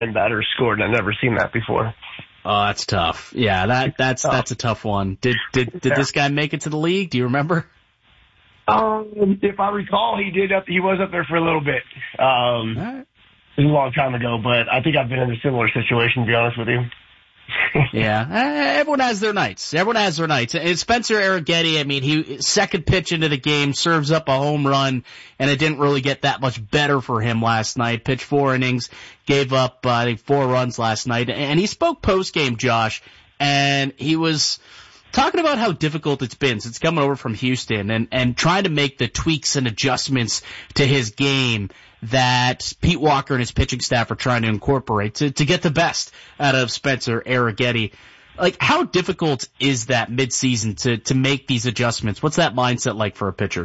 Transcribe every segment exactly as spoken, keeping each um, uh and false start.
and batter scored. I've never seen that before. Oh, that's tough. Yeah, that that's that's a tough one. Did did did yeah. this guy make it to the league? Do you remember? Um, if I recall, he did. Up, he was up there for a little bit. Um, right. It was a long time ago, but I think I've been in a similar situation. To be honest with you. Yeah, everyone has their nights. Everyone has their nights. And Spencer Arrighetti, I mean, he second pitch into the game serves up a home run, and it didn't really get that much better for him last night. Pitched four innings, gave up uh, I think four runs last night, and he spoke post game, Josh, and he was talking about how difficult it's been since coming over from Houston and and trying to make the tweaks and adjustments to his game that Pete Walker and his pitching staff are trying to incorporate to, to get the best out of Spencer Arrighetti. Like, how difficult is that midseason to, to make these adjustments? What's that mindset like for a pitcher?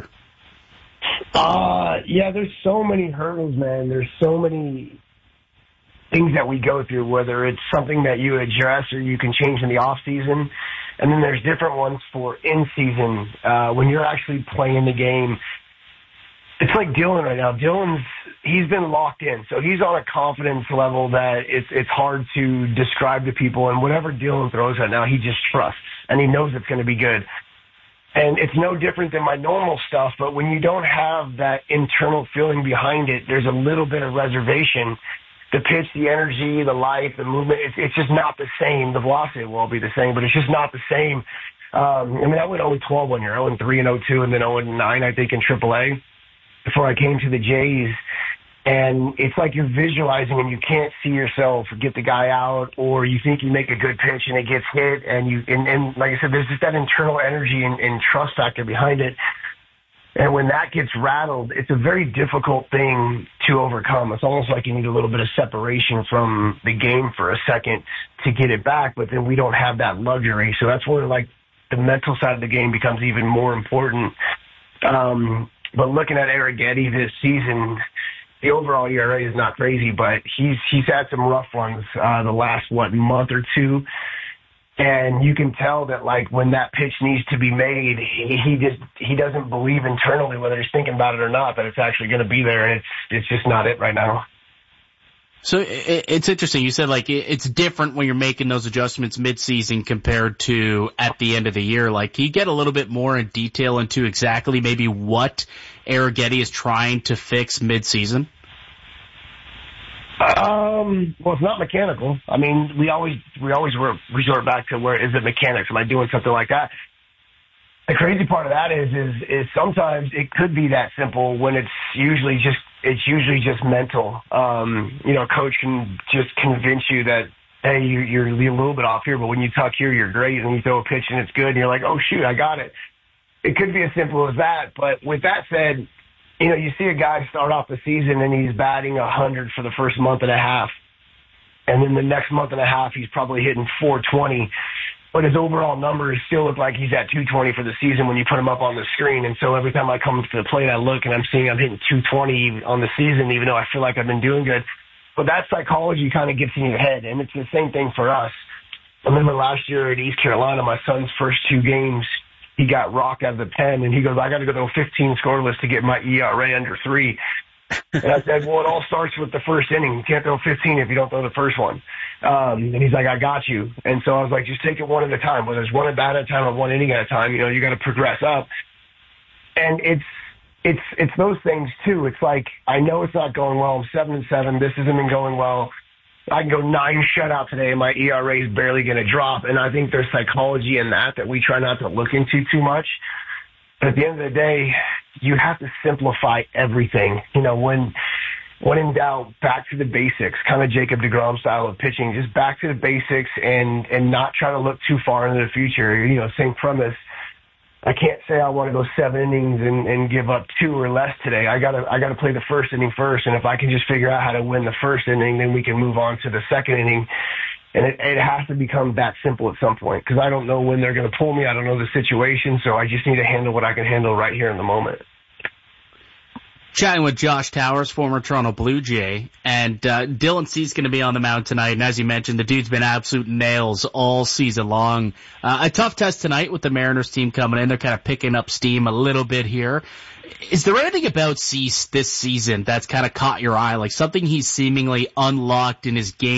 Uh, yeah, there's so many hurdles, man. There's so many things that we go through, whether it's something that you address or you can change in the off season. And then there's different ones for in season, uh, when you're actually playing the game. It's like Dylan right now. Dylan's, he's been locked in. So he's on a confidence level that it's, it's hard to describe to people. And whatever Dylan throws right now, he just trusts and he knows it's going to be good. And it's no different than my normal stuff. But when you don't have that internal feeling behind it, there's a little bit of reservation. The pitch, the energy, the life, the movement, it's, it's just not the same. The velocity will all be the same, but it's just not the same. Um, I mean, I went oh and twelve one year, oh and three and oh two, and then oh and nine, I think, in triple A. Before I came to the Jays, and it's like you're visualizing and you can't see yourself get the guy out, or you think you make a good pitch and it gets hit, and you and, and like I said, there's just that internal energy and, and trust factor behind it. And when that gets rattled, it's a very difficult thing to overcome. It's almost like you need a little bit of separation from the game for a second to get it back, but then we don't have that luxury. So that's where like the mental side of the game becomes even more important. Um, But looking at Arrighetti this season, the overall E R A is not crazy, but he's he's had some rough ones uh, the last, what, month or two. And you can tell that, like, when that pitch needs to be made, he, he just he doesn't believe internally, whether he's thinking about it or not, that it's actually going to be there, and it's it's just not it right now. So it's interesting. You said, like, it's different when you're making those adjustments mid-season compared to at the end of the year. Like, can you get a little bit more in detail into exactly maybe what Arrighetti is trying to fix mid-season? Um, well, it's not mechanical. I mean, we always we always resort back to where is it mechanics? Am I doing something like that? The crazy part of that is, is, is sometimes it could be that simple when it's usually just, it's usually just mental. Um, you know, coach can just convince you that, hey, you, you're a little bit off here, but when you tuck here, you're great. And you throw a pitch and it's good. And you're like, oh shoot, I got it. It could be as simple as that. But with that said, you know, you see a guy start off the season and he's batting a hundred for the first month and a half. And then the next month and a half, he's probably hitting four twenty. But his overall numbers still look like he's at two twenty for the season when you put him up on the screen. And so every time I come to the plate, I look and I'm seeing I'm hitting two twenty on the season, even though I feel like I've been doing good. But that psychology kind of gets in your head, and it's the same thing for us. I remember last year at East Carolina, my son's first two games, he got rocked out of the pen, and he goes, I got to go to fifteen scoreless to get my E R A under three. And I said, well, it all starts with the first inning. You can't throw fifteen if you don't throw the first one. Um, and he's like, I got you. And so I was like, just take it one at a time. Whether it's one at bat at a time or one inning at a time, you know, you got to progress up. And it's, it's, it's those things too. It's like, I know it's not going well. I'm seven and seven. This hasn't been going well. I can go nine shutout today and my E R A is barely going to drop. And I think there's psychology in that that we try not to look into too much. But at the end of the day, you have to simplify everything. You know, when when in doubt, back to the basics, kind of Jacob deGrom style of pitching, just back to the basics and, and not try to look too far into the future. You know, same premise. I can't say I want to go seven innings and, and give up two or less today. I gotta I gotta play the first inning first, and if I can just figure out how to win the first inning, then we can move on to the second inning. And it, it has to become that simple at some point, because I don't know when they're going to pull me. I don't know the situation, so I just need to handle what I can handle right here in the moment. Chatting with Josh Towers, former Toronto Blue Jay, and uh, Dylan Cease going to be on the mound tonight. And as you mentioned, the dude's been absolute nails all season long. Uh, a tough test tonight with the Mariners team coming in. They're kind of picking up steam a little bit here. Is there anything about Cease this season that's kind of caught your eye, like something he's seemingly unlocked in his game